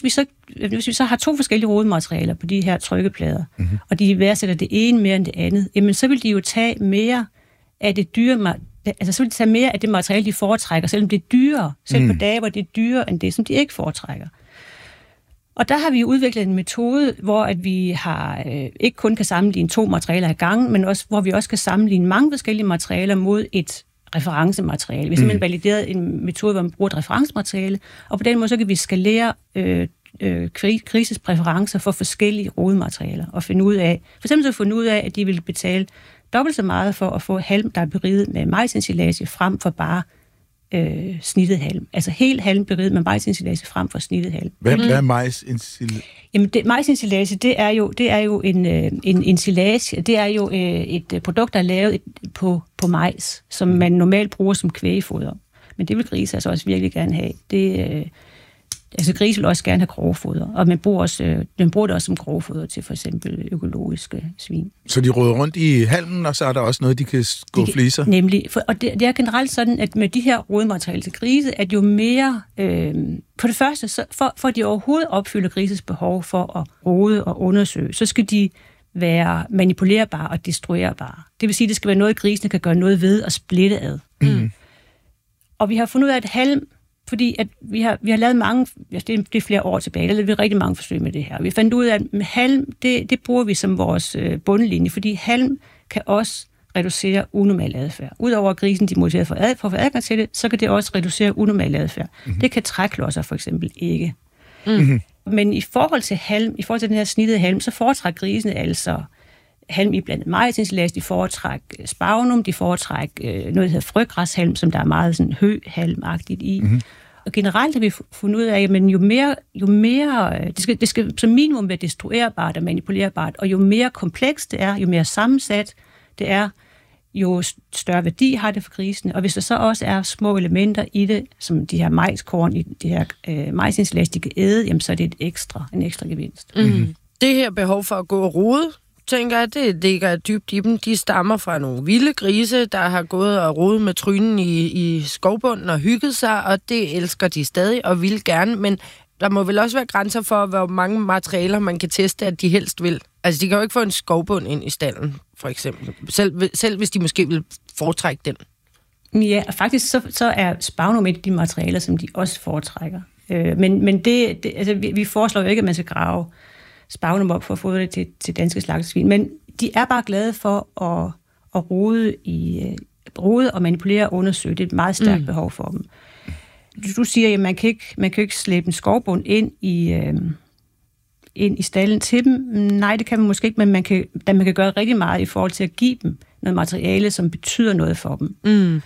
hvis vi så har 2 forskellige rodematerialer på de her trykkeplader, og de værdsætter det ene mere end det andet, jamen så vil de jo tage mere af det dyre, altså så vil de tage mere af det materiale, de foretrækker, selvom det er dyrere, selv på dage, hvor det er dyrere end det, som de ikke foretrækker. Og der har vi udviklet en metode, hvor at vi har ikke kun kan sammenligne 2 materialer ad gangen, men også, hvor vi også kan sammenligne mange forskellige materialer mod et referencemateriale. Vi har simpelthen valideret en metode, hvor man bruger et referencemateriale, og på den måde så kan vi skalere krises præferencer for forskellige rodematerialer og finde ud af, for eksempel så finde ud af, at de vil betale dobbelt så meget for at få halm, der er beriget med majsensilage, frem for bare snittet halm. Altså helt halm beriget med majsensilage frem for snittet halm. Hvad er majsensilage? Jamen, majsensilage, det er jo en silage. Det er jo et produkt, der er lavet på majs, som man normalt bruger som kvægefoder. Men det vil grise altså også virkelig gerne have. Altså grise vil også gerne have grovfoder, og man bruger det også som grovfoder til for eksempel økologiske svin. Så de råder rundt i halmen, og så er der også noget, de kan gå fliser? Nemlig, og det er generelt sådan, at med de her rodematerialer til grise, at jo mere, på det første, så for at de overhovedet opfylder grises behov for at rode og undersøge, så skal de være manipulerbare og destruerbare. Det vil sige, at det skal være noget, grisene kan gøre noget ved og splitte ad. Og vi har fundet ud af, at halm, fordi at vi har lavet mange, det er flere år tilbage, der lavede vi rigtig mange forsøg med det her. Vi fandt ud af, at med halm, det bruger vi som vores bundlinje, fordi halm kan også reducere unormal adfærd. Udover at grisen de motiverer for at få adgang til det, så kan det også reducere unormal adfærd. Det kan træklodser for eksempel ikke. Men i forhold til halm, i forhold til den her snittede halm, så foretrækker grisene altså halm i blandet majsensilage, de foretrækker spagnum, de foretrækker noget, der hedder frøgræshalm, som der er meget sådan høhalmagtigt i. Og generelt har vi fundet ud af, at jo mere det skal som minimum være destruerbart og manipulerbart, og jo mere komplekst det er, jo mere sammensat det er, jo større værdi har det for grisene. Og hvis der så også er små elementer i det, som de her majskorn i det her majsensilage, de kan æde, jamen så er det en ekstra gevinst. Det her behov for at gå og rode, tænker jeg, det ligger dybt i dem. De stammer fra nogle vilde grise, der har gået og rodet med trynen i skovbunden og hygget sig, og det elsker de stadig og vil gerne, men der må vel også være grænser for, hvor mange materialer man kan teste, at de helst vil. Altså, de kan jo ikke få en skovbund ind i stallen, for eksempel. Selv hvis de måske vil foretrække den. Ja, faktisk så er spagnum et af de materialer, som de også foretrækker. Men altså, vi foreslår jo ikke, at man skal grave spagnum op for at få det til danske slagtesvin. Men de er bare glade for at rode og manipulere og undersøge. Det er et meget stærkt behov for dem. Du siger, at man kan ikke slæbe en skovbund ind i stallen til dem. Nej, det kan man måske ikke, men man kan gøre rigtig meget i forhold til at give dem noget materiale, som betyder noget for dem.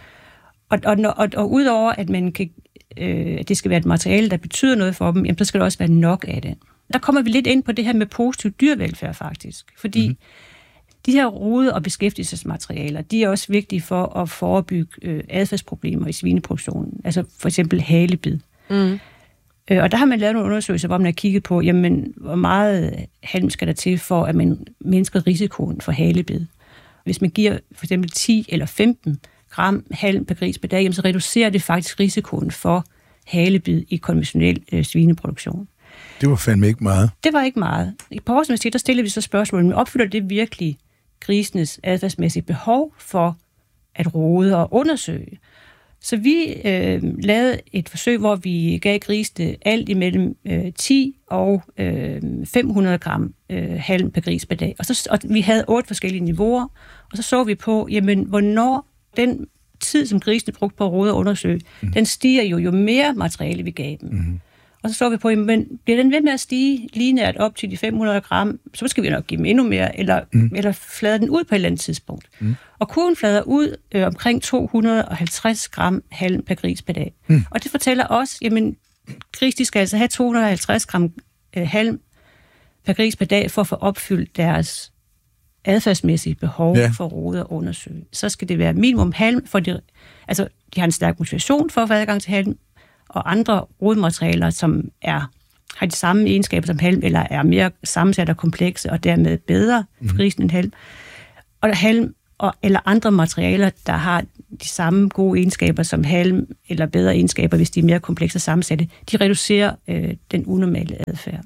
Og udover at at det skal være et materiale, der betyder noget for dem, jamen, så skal der også være nok af det. Der kommer vi lidt ind på det her med positiv dyrevelfærd faktisk, fordi de her rode- og beskæftigelsesmaterialer, de er også vigtige for at forebygge adfærdsproblemer i svineproduktionen, altså for eksempel halebid. Og der har man lavet nogle undersøgelser, hvor man har kigget på, jamen, hvor meget halm skal der til for, at man mindsker risikoen for halebid. Hvis man giver for eksempel 10 eller 15 gram halm per gris per dag, jamen, så reducerer det faktisk risikoen for halebid i konventionel svineproduktion. Det var fandme ikke meget. Det var ikke meget. På Aarhus Universitet, der stillede vi så spørgsmålet, opfylder det virkelig grisenes adfærdsmæssige behov for at rode og undersøge? Så vi lavede et forsøg, hvor vi gav grisene alt imellem 10 og 500 gram halm per gris per dag. Og vi havde 8 forskellige niveauer, og så vi på, jamen, hvornår den tid, som grisene brugte på at rode og undersøge, den stiger jo mere materiale, vi gav dem. Og så vi på, men bliver den ved med at stige lineært op til de 500 gram, så skal vi nok give dem endnu mere, eller flader den ud på et eller andet tidspunkt. Og kurven flader ud omkring 250 gram halm per gris per dag. Og det fortæller os, jamen, gris, de skal altså have 250 gram halm per gris per dag, for at få opfyldt deres adfærdsmæssige behov for at rode og undersøge. Så skal det være minimum halm, for de har en stærk motivation for at få adgang til halm, og andre rodematerialer, som har de samme egenskaber som halm, eller er mere sammensat og komplekse, og dermed bedre for grisen end halm. Og halm eller andre materialer, der har de samme gode egenskaber som halm, eller bedre egenskaber, hvis de er mere komplekse sammensatte. De reducerer den unormale adfærd.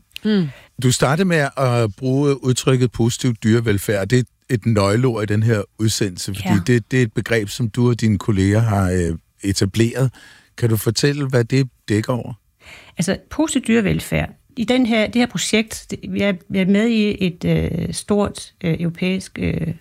Du startede med at bruge udtrykket positiv dyrevelfærd. Det er et nøgleord i den her udsendelse, fordi det er et begreb, som du og dine kolleger har etableret. Kan du fortælle, hvad det dækker over? Altså, positiv dyrevelfærd. I det her projekt, vi er med i et stort europæisk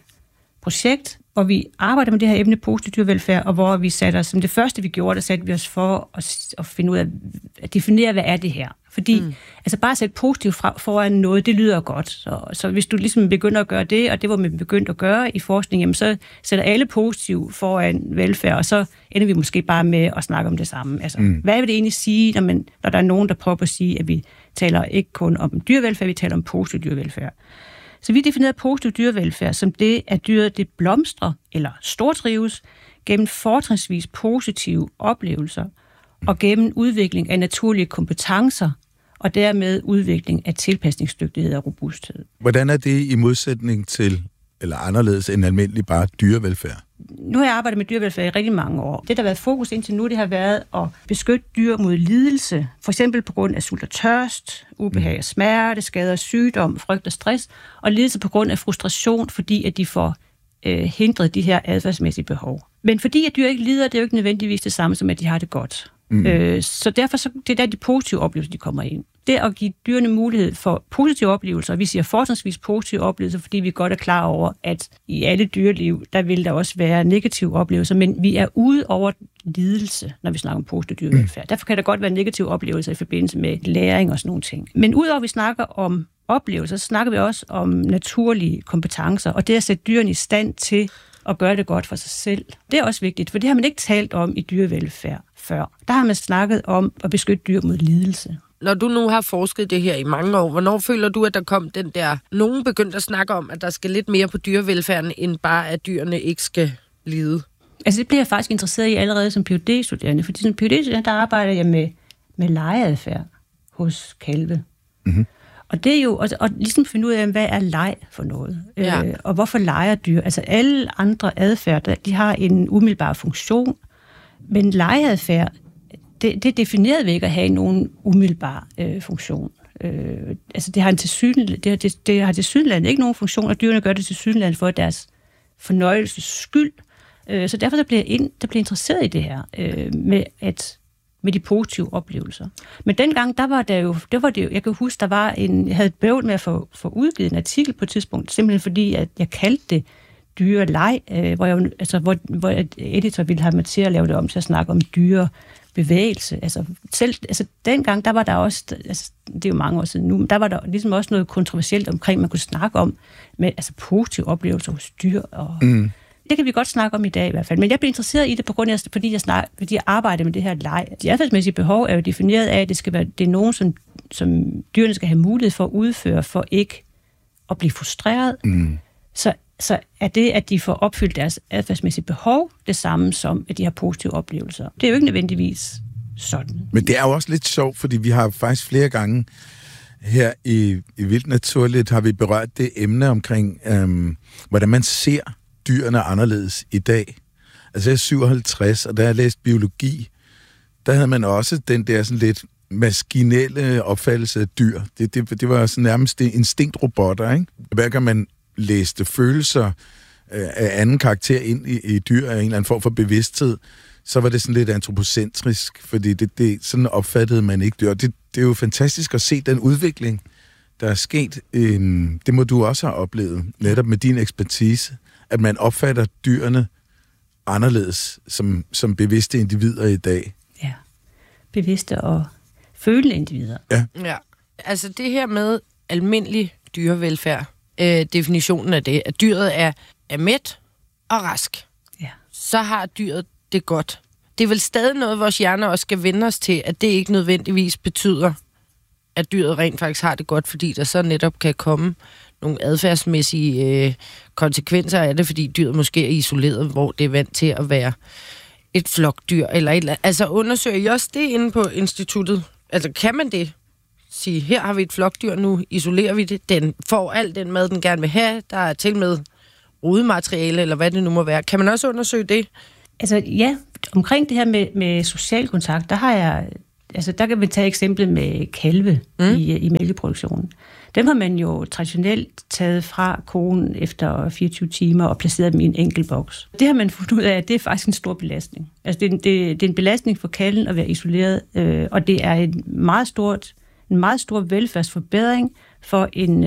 projekt, hvor vi arbejder med det her emne positiv dyrevelfærd, og hvor vi satte os, som det første vi gjorde, der satte vi os for at finde ud af, at definere, hvad er det her. Fordi altså bare at sætte positivt foran noget, det lyder godt. Så hvis du ligesom begynder at gøre det, og det var man begyndt at gøre i forskning, jamen så sætter alle positivt foran velfærd, og så ender vi måske bare med at snakke om det samme. Altså, hvad vil det egentlig sige, når der er nogen, der prøver at sige, at vi taler ikke kun om dyrevelfærd, vi taler om positiv dyrevelfærd. Så vi definerer positiv dyrevelfærd som det, at dyret det blomstrer eller stortrives gennem fortrinsvis positive oplevelser og gennem udvikling af naturlige kompetencer og dermed udvikling af tilpasningsdygtighed og robusthed. Hvordan er det i modsætning til, eller anderledes end almindelig bare dyrevelfærd? Nu har jeg arbejdet med dyrevelfærd i rigtig mange år. Det, der har været fokus indtil nu, det har været at beskytte dyr mod lidelse. For eksempel på grund af sult og tørst, ubehag og smerte, skader og sygdom, frygt og stress, og lidelse på grund af frustration, fordi at de får hindret de her adfærdsmæssige behov. Men fordi at dyr ikke lider, det er jo ikke nødvendigvis det samme som, at de har det godt. Så derfor det er der de positive oplevelser, de kommer ind. Det at give dyrene mulighed for positive oplevelser, og vi siger fortrinsvis positive oplevelser, fordi vi godt er klar over, at i alle dyreliv, der vil der også være negative oplevelser, men vi er ude over lidelse, når vi snakker om positiv dyrevelfærd. Derfor kan der godt være negative oplevelser i forbindelse med læring og sådan nogle ting. Men udover at vi snakker om oplevelser, så snakker vi også om naturlige kompetencer, og det at sætte dyrene i stand til at gøre det godt for sig selv. Det er også vigtigt, for det har man ikke talt om i dyrevelfærd før. Der har man snakket om at beskytte dyr mod lidelse. Når du nu har forsket det her i mange år, hvornår føler du, at der kom den der... Nogen begyndte at snakke om, at der skal lidt mere på dyrevelfærden, end bare at dyrene ikke skal lide? Altså det bliver jeg faktisk interesseret i allerede som PhD-studerende, fordi som PhD-studerende, der arbejder jeg med legeadfærd hos kalve. Mm-hmm. Og det er jo at ligesom finde ud af, hvad er leg for noget, og hvorfor leger dyr. Altså alle andre adfærd, de har en umiddelbar funktion, men legeadfærd, det definerede vi ikke at have nogen umiddelbar funktion. Altså det har tilsyneladende ikke nogen funktion, og dyrene gør det tilsyneladende for deres fornøjelses skyld. Så derfor der bliver interesseret i det her med de positive oplevelser. Men dengang, der var det jo, jeg kan huske, jeg havde et bøvl med at få udgivet en artikel på et tidspunkt, simpelthen fordi, at jeg kaldte det dyreleg, hvor editor ville have mig til at lave det om til at snakke om dyrebevægelse. Altså dengang, der var der også, det er jo mange år siden nu, men der var der ligesom også noget kontroversielt omkring, man kunne snakke om med positive oplevelser hos dyr. Og det kan vi godt snakke om i dag i hvert fald. Men jeg blev interesseret i det, fordi jeg arbejder med det her leg. De adfærdsmæssige behov er jo defineret af, at det er nogen, som dyrene skal have mulighed for at udføre, for ikke at blive frustreret. Så er det, at de får opfyldt deres adfærdsmæssige behov, det samme som, at de har positive oplevelser. Det er jo ikke nødvendigvis sådan. Men det er jo også lidt sjovt, fordi vi har faktisk flere gange her i Vildt Naturligt har vi berørt det emne omkring, hvordan man ser dyrene anderledes i dag. Altså jeg er 57, og da jeg læste biologi, der havde man også den der sådan lidt maskinelle opfattelse af dyr. Det var sådan nærmest instinktrobotter, ikke? Hver gang man læste følelser af anden karakter ind i dyr af en eller anden form for bevidsthed, så var det sådan lidt antropocentrisk, fordi det sådan opfattede man ikke dyr. Det er jo fantastisk at se den udvikling, der er sket. Det må du også have oplevet, netop med din ekspertise, at man opfatter dyrene anderledes som bevidste individer i dag. Ja, bevidste og følende individer. Ja. Altså det her med almindelig dyrevelfærd, definitionen af det, at dyret er mæt og rask. Ja. Så har dyret det godt. Det er vel stadig noget, vores hjerner også skal vende os til, at det ikke nødvendigvis betyder, at dyret rent faktisk har det godt, fordi der så netop kan komme nogle adfærdsmæssige konsekvenser af det, fordi dyret måske er isoleret, hvor det er vant til at være et flokdyr eller et eller andet. Altså undersøger I også det inde på instituttet? Altså kan man det? Sige, her har vi et flokdyr, nu isolerer vi det. Den får al den mad, den gerne vil have. Der er til med rodemateriale, eller hvad det nu må være. Kan man også undersøge det Altså ja, omkring det her med social kontakt, der kan vi tage eksemplet med kalve i mælkeproduktionen. Dem har man jo traditionelt taget fra koen efter 24 timer og placeret dem i en enkelt boks. Det har man fundet ud af, at det er faktisk en stor belastning. Altså det er en belastning for kalven at være isoleret, og det er en meget stor velfærdsforbedring for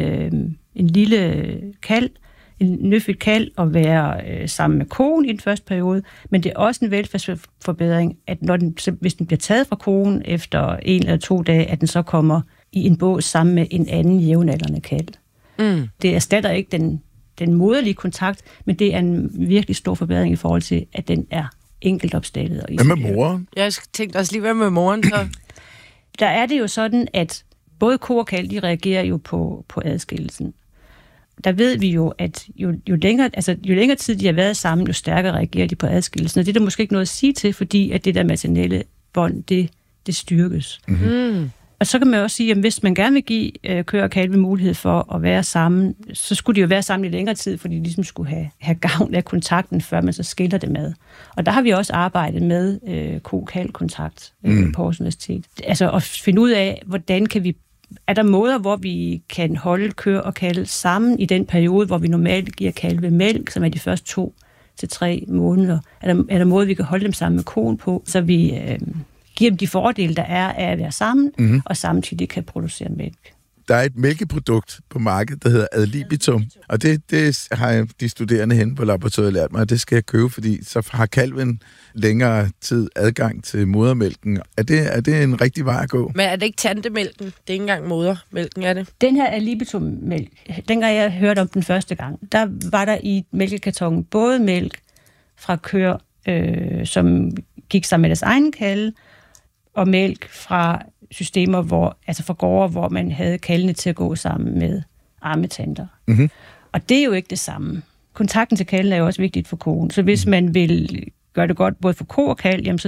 en lille kalv, en nyfødt kalv at være sammen med koen i den første periode, men det er også en velfærdsforbedring, at hvis den bliver taget fra koen efter 1 eller 2 dage, at den så kommer i en bås sammen med en anden jævnaldrende kalv. Det erstatter ikke den moderlige kontakt, men det er en virkelig stor forbedring i forhold til, at den er enkelt opstillet. Hvad med moren? Jeg tænkte også lige, hvad med moren så? Der er det jo sådan, at både ko og kalv, de reagerer jo på adskillelsen. Der ved vi jo, at jo længere tid de har været sammen, jo stærkere reagerer de på adskillelsen. Og det er der måske ikke noget at sige til, fordi at det der maternelle bånd, det styrkes. Mm-hmm. Og så kan man også sige, at hvis man gerne vil give køer og kalve mulighed for at være sammen, så skulle de jo være sammen i længere tid, fordi de ligesom skulle have gavn af kontakten, før man så skiller dem ad. Og der har vi også arbejdet med ko-kalv-kontakt på Aarhus Universitet. Altså at finde ud af, hvordan kan vi... Er der måder, hvor vi kan holde køer og kalve sammen i den periode, hvor vi normalt giver kalve mælk, som er de første 2 til 3 måneder? Er der måder, vi kan holde dem sammen med koen på, så vi giver dem de fordele, der er af at være sammen, og samtidig kan producere mælk? Der er et mælkeprodukt på markedet, der hedder ad libitum, og det har de studerende henne på laboratoriet lært mig, og det skal jeg købe, fordi så har kalven længere tid adgang til modermælken. Er det en rigtig vej at gå? Men er det ikke tantemælken? Det er ikke engang modermælken, er det? Den her ad libitum-mælk, dengang jeg hørte om den første gang, der var der i mælkekartonen både mælk fra køer, som gik sammen med deres egen kalve, og mælk fra systemer, fra gårde, hvor man havde kalvene til at gå sammen med ammetanter. Mm-hmm. Og det er jo ikke det samme. Kontakten til kalven er jo også vigtigt for koen. Så hvis man vil gøre det godt både for ko og kalv, jamen,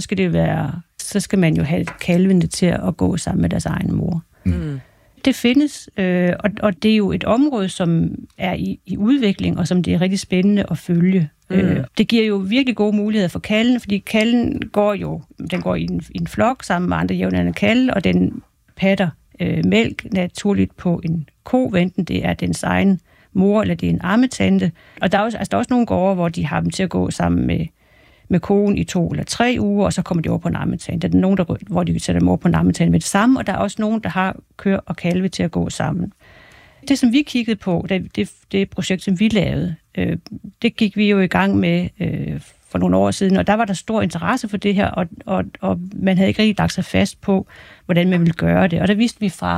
så skal man jo have kalvene til at gå sammen med deres egen mor. Mm. Det findes, og det er jo et område, som er i udvikling, og som det er rigtig spændende at følge. Det giver jo virkelig gode muligheder for kalven, fordi kalven går i en flok sammen med andre jævnaldrende kalve, og den patter mælk naturligt på en ko, enten det er dens egen mor, eller det er en ammetante. Og der er også nogle gårde, hvor de har dem til at gå sammen med koen i 2 eller 3 uger, og så kommer de over på en ammetante. Der er nogen, hvor de sætter dem over på en ammetante med det samme, og der er også nogen, der har køer og kalve til at gå sammen. Det, som vi kiggede på, det projekt, som vi lavede, det gik vi jo i gang med for nogle år siden, og der var der stor interesse for det her, og man havde ikke rigtig lagt sig fast på, hvordan man ville gøre det. Og der vidste vi fra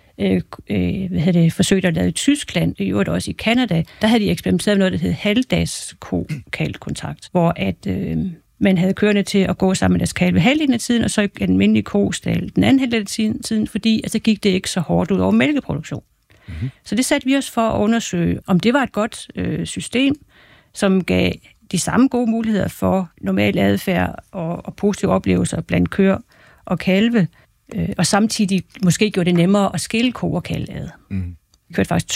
forsøg, der lavede i Tyskland, i øvrigt også i Canada, der havde de eksperimenteret med noget, der hed halvdags ko-kalv-kontakt, hvor at man havde køerne til at gå sammen med deres kalve halvdelen af tiden, og så en almindelig kostal den anden halvdel af tiden, fordi altså, gik det ikke så hårdt ud over mælkeproduktion. Mm-hmm. Så det satte vi os for at undersøge, om det var et godt system, som gav de samme gode muligheder for normal adfærd og positive oplevelser blandt køer og kalve, og samtidig måske gjorde det nemmere at skille ko og kalve ad. Mm. Vi kørte faktisk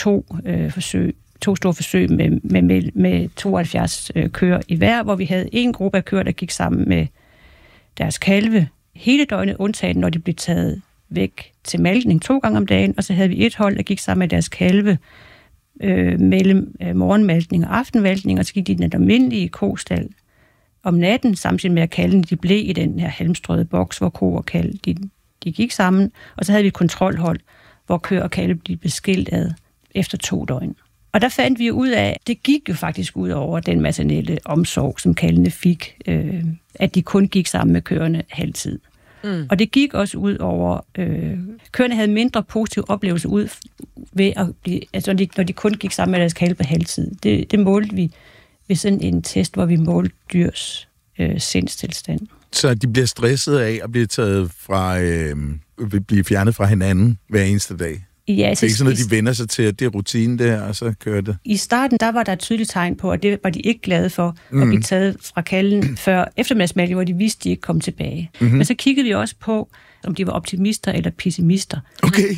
2 store forsøg med 72 køer i hver, hvor vi havde en gruppe af køer, der gik sammen med deres kalve hele døgnet, undtagen når de blev taget væk til malkning 2 gange om dagen, og så havde vi et hold, der gik sammen med deres kalve mellem morgenmalkning og aftenmalkning, og så gik de den almindelige kostal om natten, samtidig med at kalvene de blev i den her halmstrøede boks, hvor ko og kalve de gik sammen, og så havde vi et kontrolhold, hvor køer og kalve blev beskilt ad efter 2 døgn. Og der fandt vi ud af, det gik jo faktisk ud over den maternelle omsorg, som kalvene fik, at de kun gik sammen med køerne halvtid. Mm. Og det gik også ud over, køerne havde mindre positive oplevelser ud ved at blive, altså når de kun gik sammen med deres kalve på halvtid. Det målte vi ved sådan en test, hvor vi målte dyrs sindstilstand. Så de bliver stresset af at blive taget fra, blive fjernet fra hinanden hver eneste dag? Ja, det er ikke sådan, at de vender sig til, at det er rutinen der, og så kører det? I starten, der var der et tydeligt tegn på, at det var de ikke glade for, at blive taget fra kalven før eftermiddagsmælken, hvor de vidste, de ikke kom tilbage. Mm-hmm. Men så kiggede vi også på, om de var optimister eller pessimister. Okay.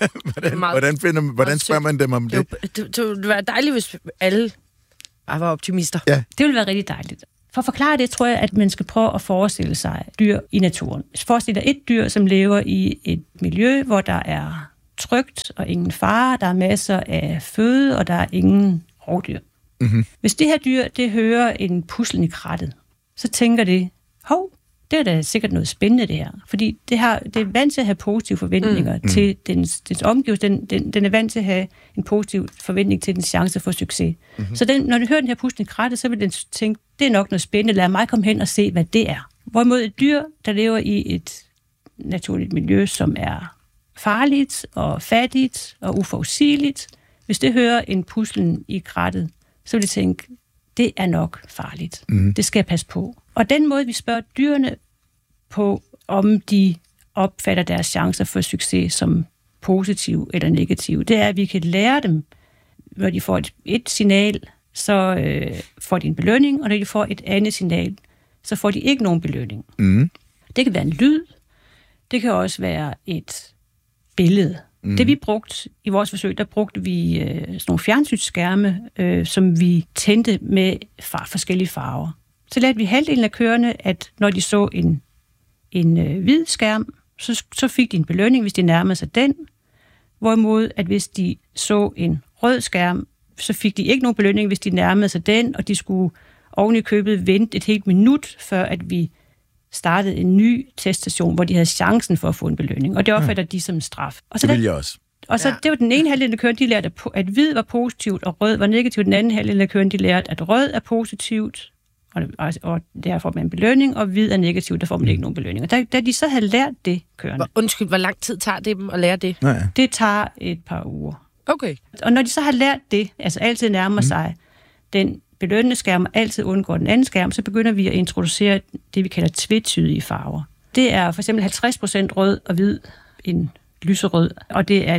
hvordan spørger man dem om det? Det ville være dejligt, hvis alle var optimister. Ja. Det ville være rigtig dejligt. For at forklare det, tror jeg, at man skal prøve at forestille sig dyr i naturen. Forestil dig et dyr, som lever i et miljø, hvor der er trygt og ingen fare, der er masser af føde, og der er ingen rovdyr. Mm-hmm. Hvis det her dyr, det hører en puslen i krattet, så tænker det, det er da sikkert noget spændende det her. Fordi det er vant til at have positive forventninger til dens omgivelser. Den er vant til at have en positiv forventning til dens chance for succes. Mm-hmm. Så når den hører den her puslen i krattet, så vil den tænke, det er nok noget spændende, lad mig komme hen og se, hvad det er. Hvorimod et dyr, der lever i et naturligt miljø, som er farligt og fattigt og uforudsigeligt, hvis det hører en puslen i krattet, så vil det tænke, det er nok farligt. Det skal jeg passe på. Og den måde, vi spørger dyrene på, om de opfatter deres chancer for succes som positive eller negative, det er, at vi kan lære dem, når de får et signal, så får de en belønning, og når de får et andet signal, så får de ikke nogen belønning. Mm. Det kan være en lyd, det kan også være et billede. Det vi brugte i vores forsøg, der brugte vi sådan nogle fjernsynsskærme, som vi tændte med forskellige farver. Så lærte vi halvdelen af køerne, at når de så en hvid skærm, så fik de en belønning, hvis de nærmede sig den. Hvorimod, at hvis de så en rød skærm, så fik de ikke nogen belønning, hvis de nærmede sig den, og de skulle oven i købet vente et helt minut, før at vi startede en ny teststation, hvor de havde chancen for at få en belønning. Og det opfatter de som en straf. Og så det vil jeg også. Og så det var den ene halvdel af køren, de lærte, at hvid var positivt, og rød var negativt. Den anden halvdel af køren, de lærte, at rød er positivt, og der får man en belønning, og hvid er negativt, der får man ikke nogen belønning. Og da de så havde lært det, kørende... Undskyld, hvor lang tid tager det dem at lære det? Nej. Det tager et par uger. Okay. Og når de så har lært det, altså altid nærmer sig den belønnende skærm, og altid undgår den anden skærm, så begynder vi at introducere det, vi kalder tvetydige farver. Det er for eksempel 50% rød og hvid, en lyserød, og det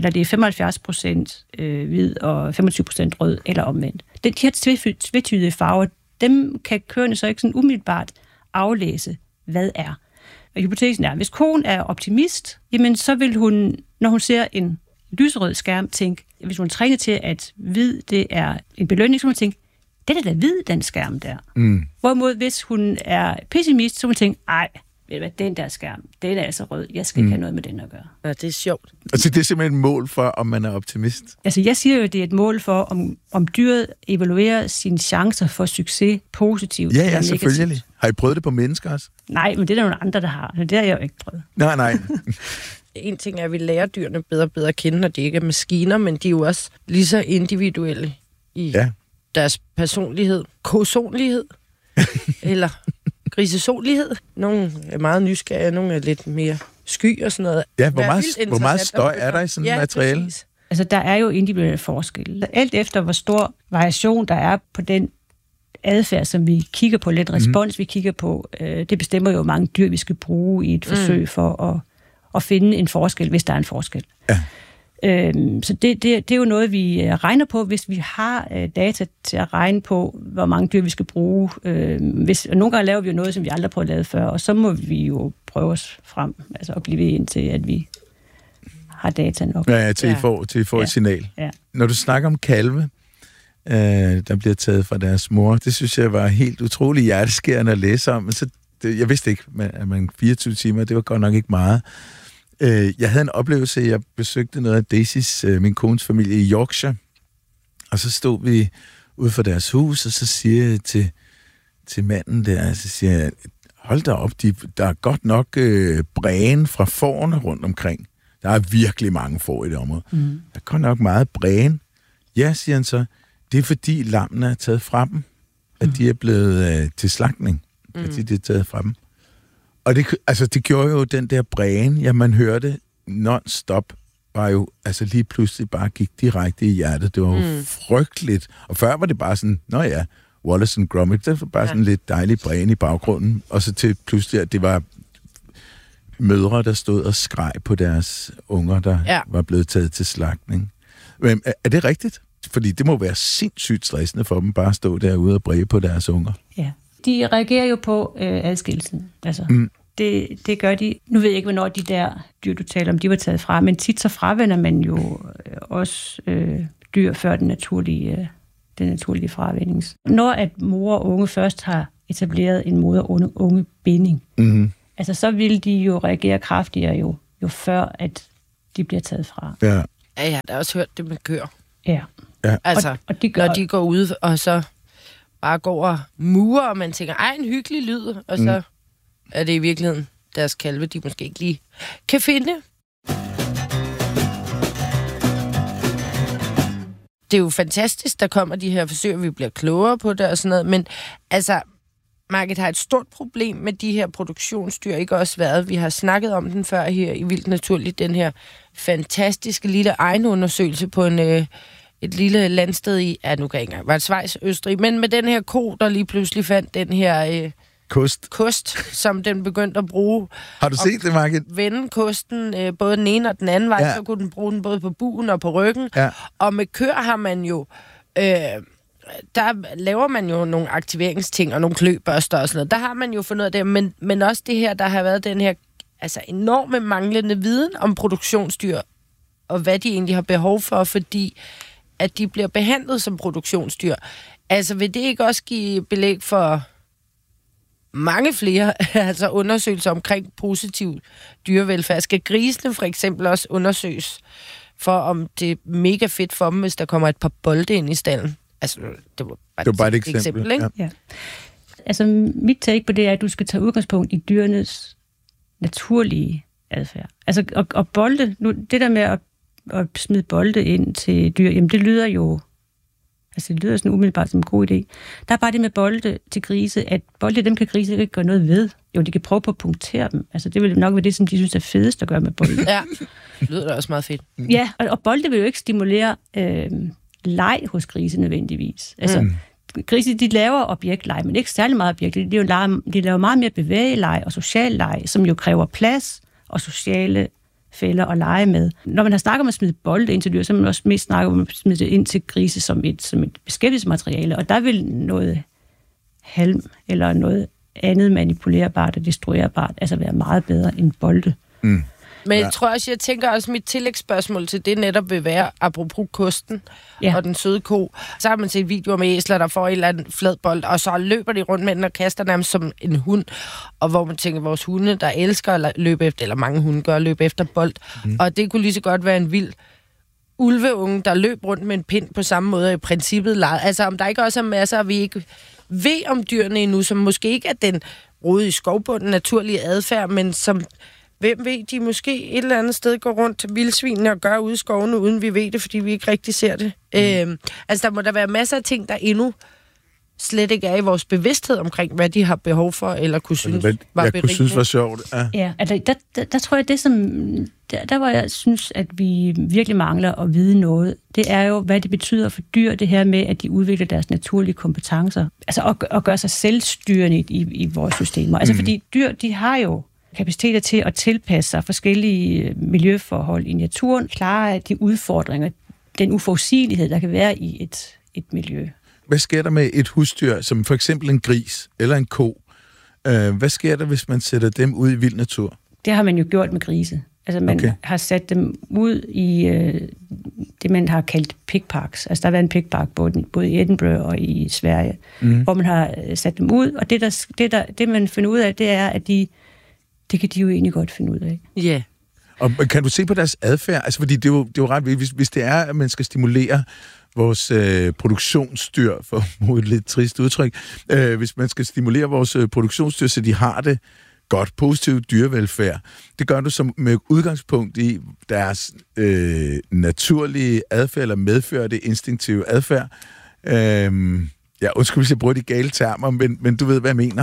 er 75% hvid og 25% rød, eller omvendt. De her tvetydige farver, dem kan køerne så ikke sådan umiddelbart aflæse, hvad er. Og hypotesen er, hvis konen er optimist, jamen så vil hun, når hun ser en lyserød skærm, tænke, hvis hun træner til, at hvid det er en belønning, så vil hun tænke, det er da hvid, den skærm der. Hvorimod, hvis hun er pessimist, så vil hun tænke, ved du hvad, den der skærm, den er altså rød, jeg skal ikke have noget med den at gøre. Ja, det er sjovt. Altså, det er simpelthen et mål for, om man er optimist? Altså, jeg siger jo, at det er et mål for, om dyret evaluerer sine chancer for succes positivt eller negativt. Ja, selvfølgelig. Har I prøvet det på mennesker også? Nej, men det er der nogle andre, der har. Det har jeg jo ikke prøvet. Nej. En ting er, at vi lærer dyrene bedre og bedre at kende, når de ikke er maskiner, men de er jo også lige så individuelle i deres personlighed. Kosonlighed. Eller grisesonlighed. Nogle er meget nysgerrige, nogle er lidt mere sky og sådan noget. Ja, hvor meget støj er der i sådan et materiale? Præcis. Altså, der er jo individuelle forskelle. Alt efter, hvor stor variation der er på den adfærd, som vi kigger på, lidt respons, vi kigger på, det bestemmer jo, hvor mange dyr vi skal bruge i et forsøg for at finde en forskel, hvis der er en forskel. Ja. Så det er jo noget, vi regner på, hvis vi har data til at regne på, hvor mange dyr vi skal bruge. Og nogle gange laver vi jo noget, som vi aldrig prøvet at lave før, og så må vi jo prøve os frem, altså at blive ved indtil, at vi har data nok. Ja, til I får et signal. Ja. Når du snakker om kalve, der bliver taget fra deres mor, det synes jeg var helt utroligt hjerteskærende at læse om. Men jeg vidste ikke, at man 24 timer, det var godt nok ikke meget. Jeg havde en oplevelse, jeg besøgte noget af Daisys, min kones familie i Yorkshire, og så stod vi ude for deres hus, og så siger jeg til manden der, så siger jeg, hold da op, der er godt nok brægen fra fårene rundt omkring. Der er virkelig mange får i det område. Der er godt nok meget brægen. Ja, siger han så, det er fordi lammene er taget fra dem, at de er blevet til slagtning, at de er taget fra dem. Og det gjorde jo den der brægen, man hørte non-stop, var jo lige pludselig bare gik direkte i hjertet. Det var jo frygteligt. Og før var det bare sådan, Wallace and Gromit, det var bare sådan lidt dejlig brægen i baggrunden. Og så til pludselig, at det var mødre, der stod og skreg på deres unger, der var blevet taget til slagtning. Men er det rigtigt? Fordi det må være sindssygt stressende for dem, bare at stå derude og bræge på deres unger. Ja. De reagerer jo på adskillelsen. Altså, det gør de. Nu ved jeg ikke, hvornår de der dyr, du taler om, de var taget fra, men tit så fravender man jo også dyr før den naturlige fravendings. Når at mor og unge først har etableret en moder-unge binding. Mm-hmm. Altså, så vil de jo reagere kraftigere jo før, at de bliver taget fra. Ja. Ja, jeg har da også hørt det med køer. Ja. Altså, og de gør, når de går ud, og så bare går og murer, og man tænker, ej, en hyggelig lyd, og så er det i virkeligheden deres kalve, de måske ikke lige kan finde. Det er jo fantastisk, der kommer de her forsøg, og vi bliver klogere på det og sådan noget, men altså, Margit har et stort problem med de her produktionsdyr, ikke også været. Vi har snakket om den før her i Vildt Naturligt, den her fantastiske lille egenundersøgelse på et lille landsted i, nu kan jeg ikke engang, var det Schweiz, Østrig, men med den her ko, der lige pludselig fandt den her kost, som den begyndte at bruge. Har du set det, Margit? Vende kosten både den ene og den anden vej, så kunne den bruge den både på bugen og på ryggen. Ja. Og med køer har man jo... der laver man jo nogle aktiveringsting og nogle kløbørster og sådan noget. Der har man jo fundet ud af det, men også det her, der har været den her altså enorme manglende viden om produktionsdyr, og hvad de egentlig har behov for, fordi at de bliver behandlet som produktionsdyr. Altså vil det ikke også give belæg for mange flere altså undersøgelser omkring positiv dyrevelfærd? Skal grisene for eksempel også undersøges for, om det er mega fedt for dem, hvis der kommer et par bolde ind i stallen? Altså, det var bare et eksempel, ikke? Ja. Altså, mit take på det er, at du skal tage udgangspunkt i dyrenes naturlige adfærd. Altså, og bolde, nu, det der med at smide bolde ind til dyr, jamen det lyder jo, altså det lyder sådan umiddelbart som en god idé. Der er bare det med bolde til grise, at bolde, dem kan grise ikke gøre noget ved. Jo, de kan prøve på at punktere dem. Altså, det vil nok være det, som de synes er fedest at gøre med bolde. Ja, det lyder da også meget fedt. Ja, og bolde vil jo ikke stimulere leg hos grise nødvendigvis. Altså, grise, de laver objektleg, men ikke særlig meget objekt. De laver meget mere bevægeleg og social leg, som jo kræver plads og sociale fælder at lege med. Når man har snakket om at smide bolde ind til dyr, så man også mest snakker om at smide det ind til grise som et beskæftigelsesmateriale, og der vil noget halm eller noget andet manipulerbart og destruerbart altså være meget bedre end bolde. Mm. Men jeg tænker også, mit tillægsspørgsmål til det netop vil være, apropos kosten og den søde ko, så har man set videoer med æsler, der får en eller anden flad bold, og så løber de rundt med den og kaster nærmest som en hund, og hvor man tænker, vores hunde, der elsker at løbe efter, eller mange hunde gør, løbe efter bold, og det kunne lige så godt være en vild ulveunge, der løb rundt med en pind på samme måde, i princippet leget. Altså om der ikke også er masser, vi ikke ved om dyrene endnu, som måske ikke er den rode i skovbunden naturlige adfærd, men som... Hvem ved, de måske et eller andet sted går rundt til vildsvinene og gør ude i skovene, uden vi ved det, fordi vi ikke rigtig ser det. Altså, der må der være masser af ting, der endnu slet ikke er i vores bevidsthed omkring, hvad de har behov for, eller kunne synes var berigende. Kunne synes var sjovt. Ja, altså, der tror jeg, det som... Der hvor jeg synes, at vi virkelig mangler at vide noget, det er jo, hvad det betyder for dyr, det her med, at de udvikler deres naturlige kompetencer. Altså, at gøre sig selvstyrende i vores systemer. Altså, fordi dyr, de har jo kapaciteter til at tilpasse sig forskellige miljøforhold i naturen, klare de udfordringer, den uforudsigelighed, der kan være i et miljø. Hvad sker der med et husdyr, som for eksempel en gris eller en ko? Hvad sker der, hvis man sætter dem ud i vild natur? Det har man jo gjort med grise. Altså man har sat dem ud i det, man har kaldt pigparks. Altså der har været en pigpark både i Edinburgh og i Sverige, hvor man har sat dem ud, og det man finder ud af, det er, at det kan de jo egentlig godt finde ud af. Ja. Yeah. Og kan du se på deres adfærd? Altså, fordi det er jo ret vigtigt, hvis det er, at man skal stimulere vores produktionsdyr, for et lidt trist udtryk, hvis man skal stimulere vores produktionsdyr, så de har det godt, positiv dyrevelfærd, det gør du som med udgangspunkt i deres naturlige adfærd, eller medførte instinktive adfærd. Undskyld, hvis jeg bruger de gale termer, men du ved, hvad jeg mener.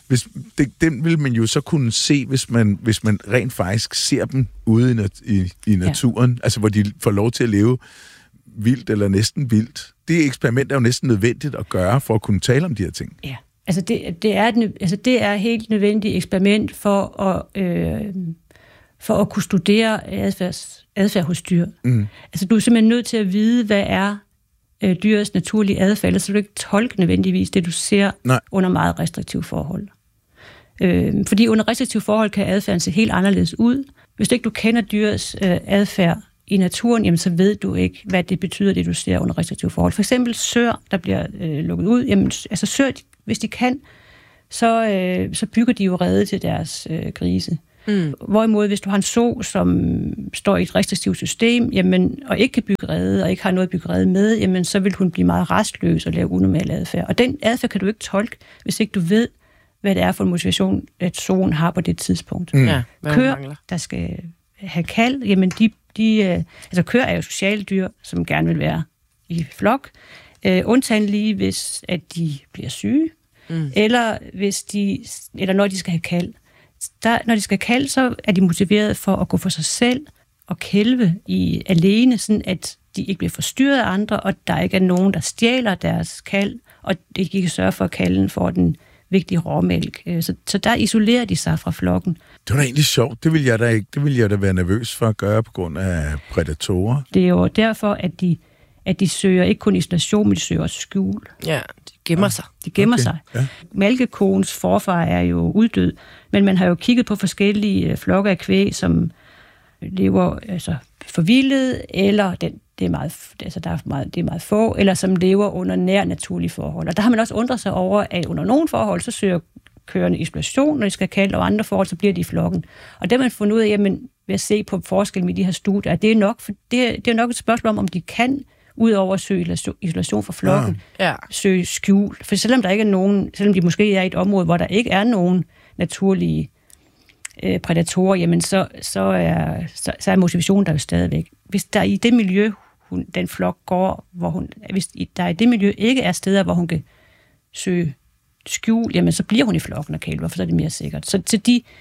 Den vil man jo så kunne se, hvis man rent faktisk ser dem ude i naturen, altså hvor de får lov til at leve vildt eller næsten vildt. Det eksperiment er jo næsten nødvendigt at gøre for at kunne tale om de her ting. Ja, altså det er et helt nødvendigt eksperiment for at kunne studere adfærd hos dyr. Altså du er simpelthen nødt til at vide, hvad er dyrets naturlige adfærd, ellers så du ikke tolke nødvendigvis det, du ser under meget restriktive forhold. Fordi under restriktive forhold kan adfærden se helt anderledes ud. Hvis du ikke kender dyrets adfærd i naturen, jamen, så ved du ikke, hvad det betyder, det du ser under restriktive forhold. For eksempel sør, der bliver lukket ud. Jamen, altså sør, hvis de kan så bygger de jo rede til deres grise. Hvorimod, hvis du har en so, som står i et restriktivt system, jamen, og ikke kan bygge rede, og ikke har noget at bygge rede med, jamen, så vil hun blive meget rastløs og lave unormal adfærd. Og den adfærd kan du ikke tolke, hvis ikke du ved, hvad det er for en motivation, at soen har på det tidspunkt. Ja, køer, der skal have kald, jamen altså køer er jo sociale dyr, som gerne vil være i flok. Undtagen lige, hvis at de bliver syge, eller når de skal have kald. Når de skal kalde, så er de motiveret for at gå for sig selv og kælve alene, sådan at de ikke bliver forstyrret af andre, og der ikke er nogen, der stjæler deres kald, og de kan sørge for, at kalden får den vigtige råmælk. Så der isolerer de sig fra flokken. Det var da egentlig sjovt. Det ville jeg da ikke. Det ville jeg da være nervøs for at gøre på grund af prædatorer. Det er jo derfor, at de søger ikke kun isolation, men de søger også skjul. Ja, de gemmer sig. De gemmer sig. Ja. Malkekoens forfar er jo uddød, men man har jo kigget på forskellige flokke af kvæg, som lever altså forvildet, eller det er meget få, eller som lever under nær naturlige forhold. Og der har man også undret sig over, at under nogle forhold, så søger køerne isolation, når de skal kalde, og andre forhold, så bliver de i flokken. Og det har man fundet ud af, jamen, ved at se på forskellen med de her studier, det er nok et spørgsmål om de kan, udover at søge isolation fra flokken, søge skjul. For selvom der ikke er nogen, selvom de måske er i et område, hvor der ikke er nogen naturlige prædatorer, jamen så er motivationen der jo stadigvæk. Hvis der i det miljø, den flok går, hvis der i det miljø ikke er steder, hvor hun kan søge skjul, jamen så bliver hun i flokken og kælver, for så er det mere sikkert. Så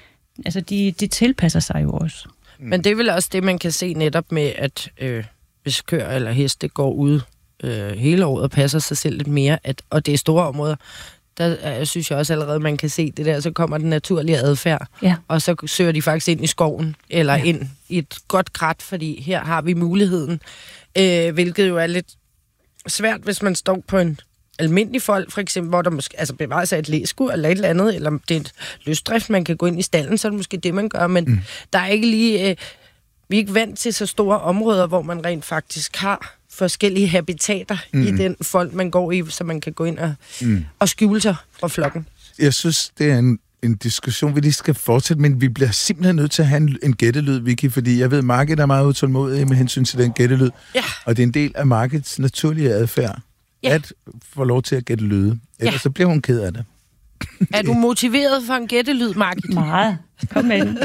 de tilpasser sig jo også. Men det er vel også det, man kan se netop med, at hvis køer eller heste går ud hele året og passer sig selv lidt mere, og det er store områder, der synes jeg også allerede, man kan se det der, så kommer den naturlige adfærd, og så søger de faktisk ind i skoven, eller ind i et godt krat, fordi her har vi muligheden, hvilket jo er lidt svært, hvis man står på en almindelig fold, for eksempel, hvor der måske bevarer sig et læskur eller et eller andet, eller det er et løsdrift, man kan gå ind i stallen, så er det måske det, man gør, men der er ikke lige... vi er ikke vant til så store områder, hvor man rent faktisk har forskellige habitater i den fold, man går i, så man kan gå ind og skjule sig fra flokken. Jeg synes, det er en diskussion, vi lige skal fortsætte, men vi bliver simpelthen nødt til at have en gættelyd, Vicky, fordi jeg ved, at markedet er meget utålmodig med hensyn til den gættelyd, og det er en del af markedets naturlige adfærd, at få lov til at gætte lyde. Ellers så bliver hun ked af det. Er du motiveret for en gættelyd, Margit? Meget. Kom med den.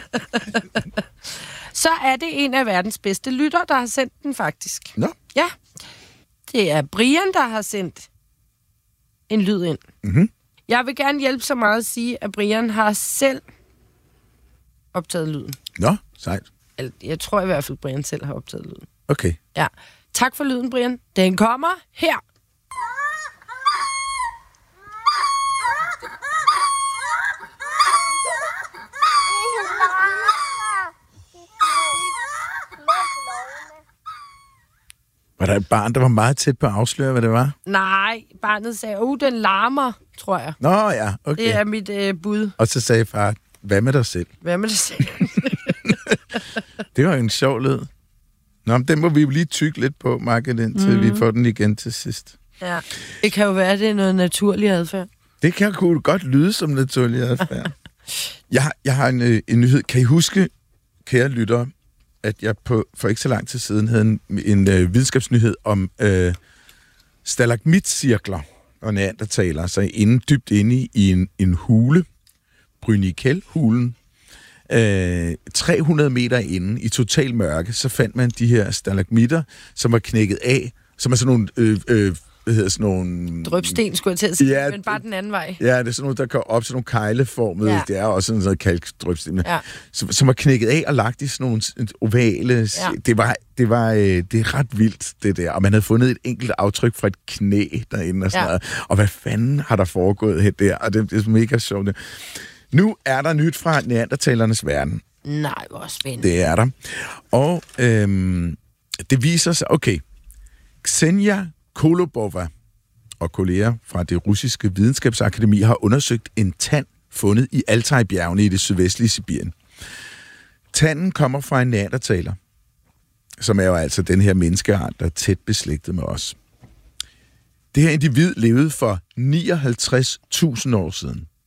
Så er det en af verdens bedste lytter, der har sendt den faktisk. Nå? Ja. Det er Brian, der har sendt en lyd ind. Mm-hmm. Jeg vil gerne hjælpe så meget at sige, at Brian har selv optaget lyden. Nå, sejt. Jeg tror i hvert fald, at Brian selv har optaget lyden. Okay. Ja. Tak for lyden, Brian. Den kommer her. Var der et barn, der var meget tæt på at afsløre, hvad det var? Nej, barnet sagde, den larmer, tror jeg. Nå ja, okay. Det er mit bud. Og så sagde far, hvad med dig selv? Hvad med dig selv? Det var jo en sjov lyd. Nå, men den må vi jo lige tygge lidt på, Margit, indtil vi får den igen til sidst. Ja, det kan jo være, det er noget naturlig adfærd. Det kan jo godt lyde som naturlig adfærd. Jeg har en nyhed. Kan I huske, kære lyttere, at jeg for ikke så lang tid siden havde en videnskabsnyhed om stalagmitcirkler og neandertalere, så dybt inde i en hule, Brünichel-hulen, 300 meter inde i total mørke, så fandt man de her stalagmitter, som var knækket af, som er sådan nogle... Drøbsten, skulle jeg til at sige, men bare den anden vej. Ja, det er sådan nogle, der går op, sådan nogle kegleformede, det er også sådan noget kalkdrøbsten, som var knækket af og lagt i sådan nogle ovale. Ja. Det er ret vildt, det der. Og man havde fundet et enkelt aftryk fra et knæ derinde og sådan noget. Og hvad fanden har der foregået her der? Og det er mega sjovt. Nu er der nyt fra neandertalernes verden. Nej, hvor spændende. Det er der. Og det viser sig, okay, Ksenia Kolobova og kolleger fra det russiske videnskabsakademi har undersøgt en tand fundet i Altaj-bjergene i det sydvestlige Sibirien. Tanden kommer fra en neandertaler, som er jo altså den her menneskeart, der er tæt beslægtet med os. Det her individ levede for 59.000 år siden.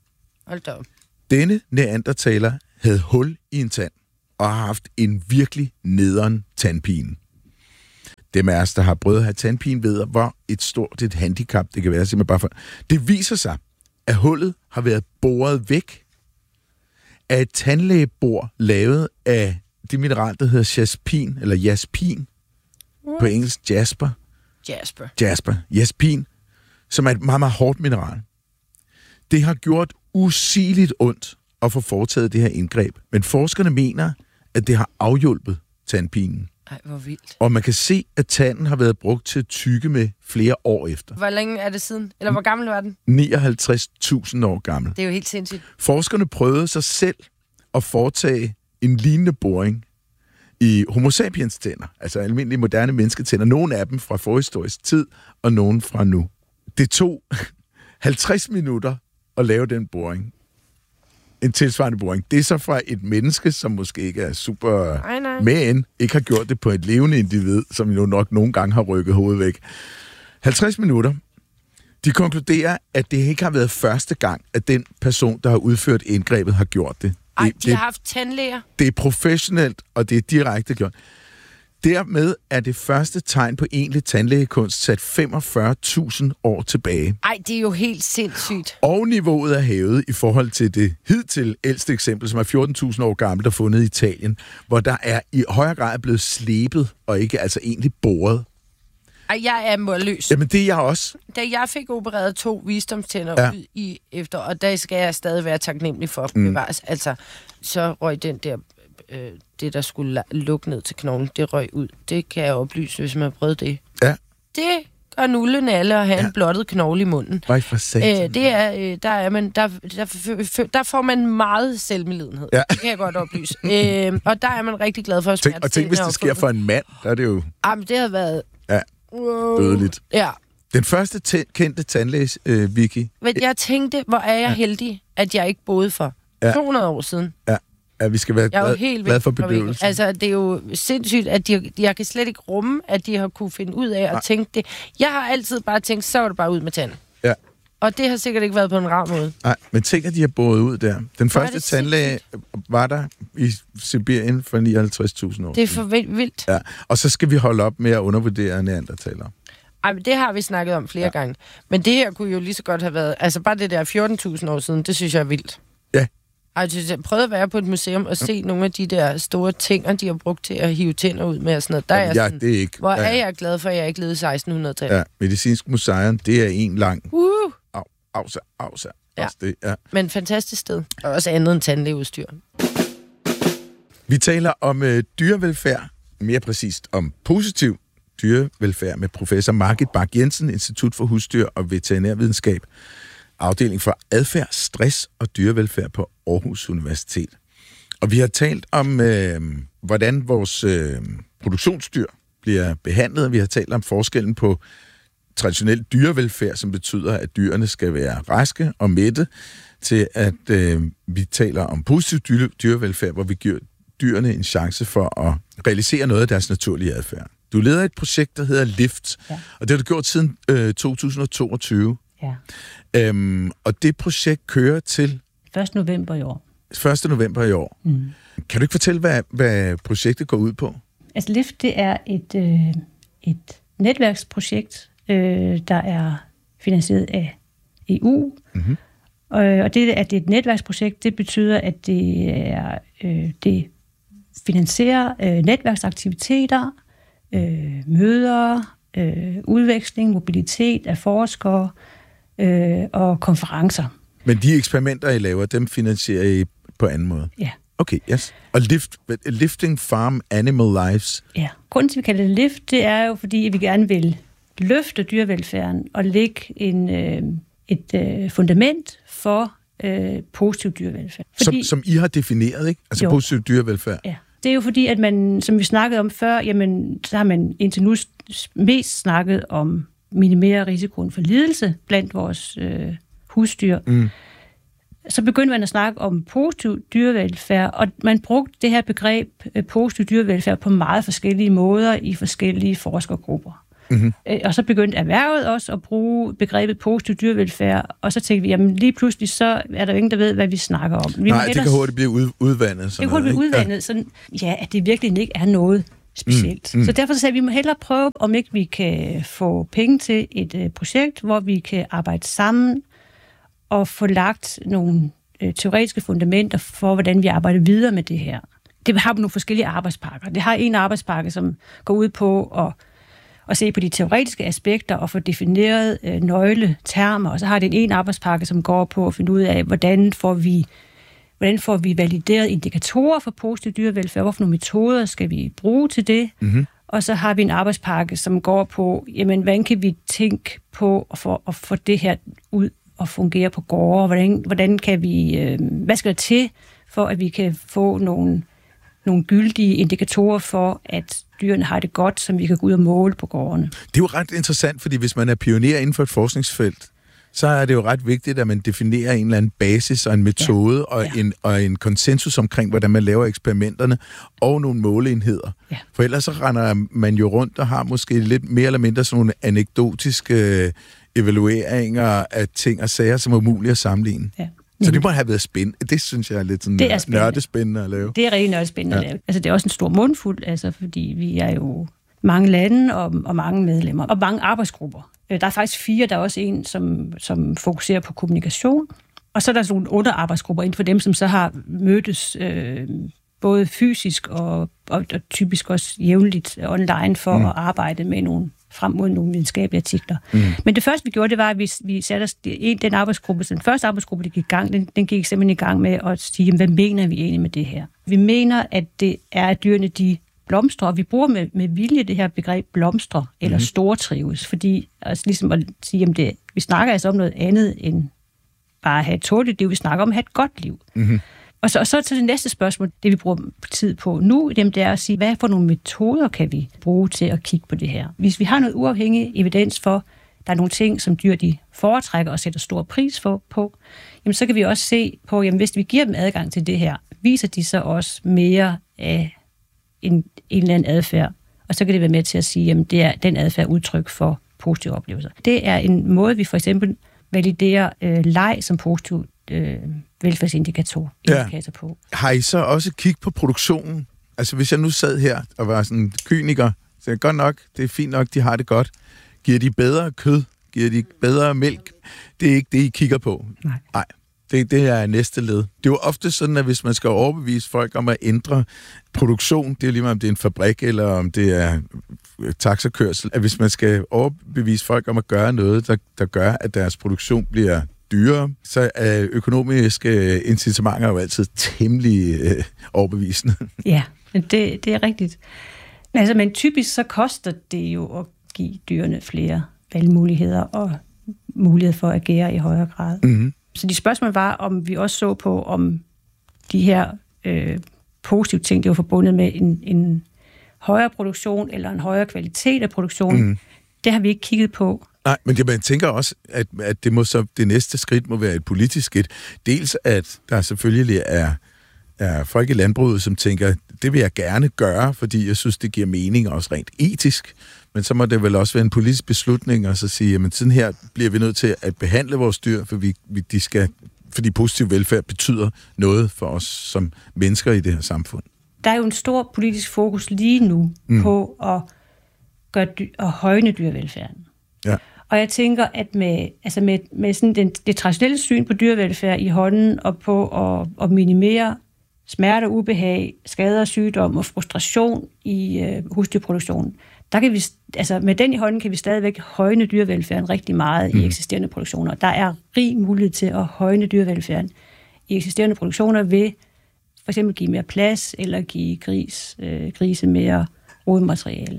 Hold da op. Denne neandertaler havde hul i en tand og har haft en virkelig nederen tandpine. Dem af os, der har prøvet at have tandpine, ved, hvor et stort et handicap det kan være. Simpelthen bare for. Det viser sig, at hullet har været boret væk af et tandlægebor lavet af det mineral, der hedder jaspin, eller jaspin, på engelsk jasper, jaspin, som er et meget, meget hårdt mineral. Det har gjort usigeligt ondt at få foretaget det her indgreb, men forskerne mener, at det har afhjulpet tandpinen. Ej, hvor vildt. Og man kan se, at tanden har været brugt til at tygge med flere år efter. Hvor længe er det siden? Eller hvor gammel var den? 59.000 år gammel. Det er jo helt sindssygt. Forskerne prøvede sig selv at foretage en lignende boring i homo sapiens tænder, altså almindelige moderne mennesketænder. Nogle af dem fra forhistorisk tid, og nogle fra nu. Det tog 50 minutter at lave den boring. En tilsvarende boring. Det er så fra et menneske, som måske ikke er super men ikke har gjort det på et levende individ, som jo nok nogle gange har rykket hovedet væk. 50 minutter. De konkluderer, at det ikke har været første gang, at den person, der har udført indgrebet, har gjort det. De har haft tandlæger? Det er professionelt, og det er direkte gjort. Dermed er det første tegn på egentlig tandlægekunst sat 45.000 år tilbage. Ej, det er jo helt sindssygt. Og niveauet er hævet i forhold til det hidtil ældste eksempel, som er 14.000 år gammelt og fundet i Italien, hvor der er i højere grad blevet slebet og ikke altså egentlig boret. Ej, jeg er målløs. Jamen, det er jeg også. Da jeg fik opereret 2 visdomstænder ud i efter, og der skal jeg stadig være taknemmelig for at bevares. Altså, så røg den der, det der skulle lukke ned til knoglen, det røg ud. Det kan jeg oplyse, hvis man har prøvet det. Ja. Det gør nullen alle at have en blottet knogle i munden. Ej, for satan. Der får man meget selvmedlidenhed. Ja. Det kan jeg godt oplyse. Og der er man rigtig glad for at og tænk, hvis det sker for en mand, der er det jo... Jamen, det har været... Ja. Dødeligt. Ja. Den første kendte tandlæge, Vicky. Men jeg tænkte, hvor er jeg heldig, at jeg ikke boede for 200 år siden. Ja, vi skal være glad for bedøvelsen. Altså, det er jo sindssygt, at jeg kan slet ikke rumme, at de har kunne finde ud af at tænke det. Jeg har altid bare tænkt, så var det bare ud med tanden. Ja. Og det har sikkert ikke været på en rar måde. Nej, men tænk, at de har boet ud der. Den første tandlæge var der i Sibirien for 59.000 år. Det er for vildt. Ja, og så skal vi holde op med at undervurdere neandertalere. Ej, men det har vi snakket om flere gange. Men det her kunne jo lige så godt have været... Altså bare det der 14.000 år siden, det synes jeg er vildt. Ja. Altså, jeg prøvede at være på et museum og se nogle af de der store ting, de har brugt til at hive tænder ud med og sådan noget. Der er sådan, det er ikke... Hvor er jeg glad for, at jeg ikke levede i 1600-tallet. Ja, Medicinsk Museum, det er en lang... Ausa. Ja. Det, ja. Men fantastisk sted. Og også andet end tandlægeudstyr. Vi taler om dyrevelfærd, mere præcist om positiv dyrevelfærd med professor Margit Bak Jensen, Institut for Husdyr og Veterinærvidenskab, afdeling for adfærd, stress og dyrevelfærd på Aarhus Universitet. Og vi har talt om, hvordan vores produktionsdyr bliver behandlet, og vi har talt om forskellen på traditionel dyrevelfærd, som betyder, at dyrene skal være raske og mætte, til at vi taler om positiv dyrevelfærd, hvor vi giver dyrene en chance for at realisere noget af deres naturlige adfærd. Du leder et projekt, der hedder LIFT, og det har du gjort siden 2022. Ja. Og det projekt kører til... 1. november i år. 1. november i år. Mm. Kan du ikke fortælle, hvad projektet går ud på? Altså LIFT, det er et netværksprojekt, der er finansieret af EU. Mm-hmm. Og det, at det er et netværksprojekt, det betyder, at det finansierer netværksaktiviteter, møder, udveksling, mobilitet af forskere og konferencer. Men de eksperimenter, I laver, dem finansierer I på anden måde? Ja. Okay, yes. Og Lifting Farm Animal Lives? Ja. Grunden til, at vi kalder det LIFT, det er jo, fordi vi gerne vil løfte dyrevelfærden og lægge et fundament for positiv dyrevelfærd. Som I har defineret, ikke? Altså positiv dyrevelfærd? Ja. Det er jo fordi, at man, som vi snakkede om før, jamen, så har man indtil nu mest snakket om minimere risikoen for lidelse blandt vores husdyr. Mm. Så begyndte man at snakke om positiv dyrevelfærd, og man brugte det her begreb positiv dyrevelfærd på meget forskellige måder i forskellige forskergrupper. Mm-hmm. Og så begyndte erhvervet også at bruge begrebet positiv dyrevelfærd, og så tænkte vi, jamen lige pludselig så er der jo ingen, der ved, hvad vi snakker om. Det kan hurtigt blive udvandet. Det kan hurtigt blive udvandet, sådan, at det virkelig ikke er noget specielt. Så derfor sagde vi, må hellere prøve, om ikke vi kan få penge til et projekt, hvor vi kan arbejde sammen og få lagt nogle teoretiske fundamenter for, hvordan vi arbejder videre med det her. Det har nogle forskellige arbejdspakker. Det har en arbejdspakke, som går ud på at se på de teoretiske aspekter og få defineret nøgletermer, og så har det en arbejdspakke, som går på at finde ud af, hvordan får vi valideret indikatorer for positiv dyrevelfærd, hvorfor nogle metoder skal vi bruge til det, og så har vi en arbejdspakke, som går på, jamen, hvordan kan vi tænke på at få det her ud og fungere på gårde, hvordan kan vi, hvad skal der til, for at vi kan få nogle gyldige indikatorer for, at dyrene har det godt, som vi kan gå ud og måle på gårdene. Det er jo ret interessant, fordi hvis man er pioner inden for et forskningsfelt, så er det jo ret vigtigt, at man definerer en eller anden basis og en metode og en konsensus omkring, hvordan man laver eksperimenterne og nogle måleenheder. Ja. For ellers så render man jo rundt og har måske lidt mere eller mindre sådan nogle anekdotiske evalueringer af ting og sager, som er umulige at sammenligne. Ja. Så det må have været spændende. Det synes jeg er lidt sådan nørdespændende at lave. Det er rigtig nørdespændende at lave. Altså, det er også en stor mundfuld, altså, fordi vi er jo mange lande og mange medlemmer og mange arbejdsgrupper. Der er faktisk 4, der er også en, som fokuserer på kommunikation. Og så er der sådan nogle underarbejdsgrupper inden for dem, som så har mødtes både fysisk og typisk også jævnligt online for at arbejde med frem mod nogle videnskabelige artikler. Men det første, vi gjorde, det var, at vi satte os den arbejdsgruppe, den første arbejdsgruppe, der gik i gang, den gik simpelthen i gang med at sige, hvad mener vi egentlig med det her? Vi mener, at det er, at dyrene, de blomstrer, og vi bruger med vilje det her begreb blomstre eller stortrives, fordi altså ligesom at sige, at vi snakker altså om noget andet end bare at have et tåligt liv, vi snakker om at have et godt liv. Og så til det næste spørgsmål, det vi bruger tid på nu, det er at sige, hvad for nogle metoder kan vi bruge til at kigge på det her? Hvis vi har noget uafhængig evidens for, der er nogle ting, som dyr de foretrækker og sætter stor pris på, jamen så kan vi også se på, jamen hvis vi giver dem adgang til det her, viser de så også mere af en eller anden adfærd. Og så kan det være med til at sige, jamen det er den adfærd udtryk for positive oplevelser. Det er en måde, vi for eksempel validerer leg som positiv velfærdsindikator på. Har I så også kigget på produktionen? Altså hvis jeg nu sad her og var sådan en kyniker, så er det godt nok, det er fint nok, de har det godt. Giver de bedre kød? Giver de bedre mælk? Det er ikke det, I kigger på. Nej. Det er næste led. Det er jo ofte sådan, at hvis man skal overbevise folk om at ændre produktion, det er lige meget om det er en fabrik, eller om det er taxakørsel, at hvis man skal overbevise folk om at gøre noget, der gør, at deres produktion bliver dyrere, så er økonomiske incitamenter jo altid temmelig overbevisende. Ja, det er rigtigt. Altså, men typisk så koster det jo at give dyrene flere valgmuligheder og mulighed for at agere i højere grad. Mm-hmm. Så de spørgsmål var, om vi også så på, om de her positive ting, det var forbundet med en højere produktion eller en højere kvalitet af produktionen. Mm. Det har vi ikke kigget på. Nej, men man tænker også, at det næste skridt må være et politisk skridt. Dels at der selvfølgelig er folk i landbruget, som tænker, det vil jeg gerne gøre, fordi jeg synes, det giver mening også rent etisk. Men så må det vel også være en politisk beslutning, og så sige, jamen sådan her bliver vi nødt til at behandle vores dyr, fordi positiv velfærd betyder noget for os som mennesker i det her samfund. Der er jo en stor politisk fokus lige nu på at højne dyrevelfærden. Ja. Og jeg tænker, at med sådan det traditionelle syn på dyrevelfærd i hånden, og på at minimere smerte, ubehag, skader, sygdom og frustration i husdyrproduktionen, der kan vi, med den i hånden kan vi stadigvæk højne dyrevelfærden rigtig meget i eksisterende produktioner. Der er rig mulighed til at højne dyrevelfærden i eksisterende produktioner ved for eksempel give mere plads, eller give grise mere rodemateriale.